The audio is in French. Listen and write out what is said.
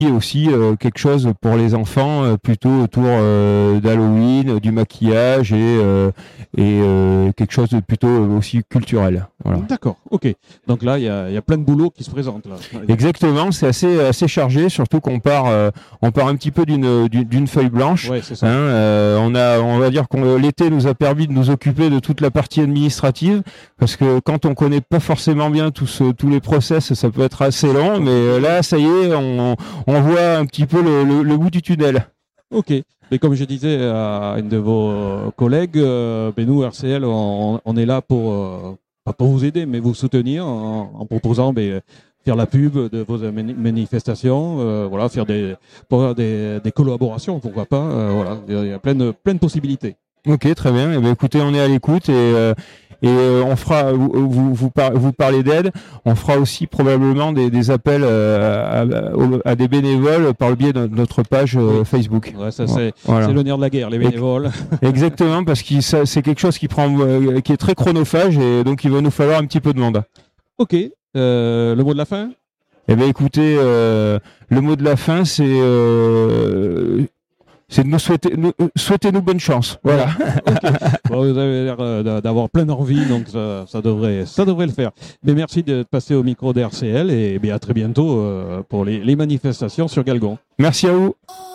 aussi quelque chose pour les enfants, plutôt autour d'Halloween, du maquillage et quelque chose de plutôt aussi culturel. Voilà. D'accord, ok. Donc là, il y a plein de boulot qui se présente. Là. Exactement, c'est assez chargé, surtout qu'on part un petit peu d'une feuille blanche. Ouais, c'est ça. On va dire que l'été nous a permis de nous occuper de toute la partie administrative, parce que quand on connaît pas forcément bien tous les process, ça peut être assez long, mais là, ça y est, on voit un petit peu le bout du tunnel. Ok. Mais comme je disais à une de vos collègues, nous, RCL, on est là pour, pas pour vous aider, mais vous soutenir en proposant faire la pub de vos manifestations, voilà, faire des collaborations, pourquoi pas. Voilà, il y a plein de possibilités. Ok, très bien. Eh bien, écoutez, on est à l'écoute et on fera. Vous parlez d'aide. On fera aussi probablement des appels à des bénévoles par le biais de notre page Facebook. Ouais, ça c'est le nerf de la guerre, les bénévoles. Exactement, parce que c'est quelque chose qui est très chronophage et donc il va nous falloir un petit peu de monde. Ok. Le mot de la fin. Eh bien, écoutez, le mot de la fin, c'est de nous souhaitez-nous bonne chance. Voilà. Okay. Bon, vous avez l'air d'avoir plein d'envie, donc ça devrait le faire. Mais merci de passer au micro d'RCL et à très bientôt pour les manifestations sur Galgon. Merci à vous.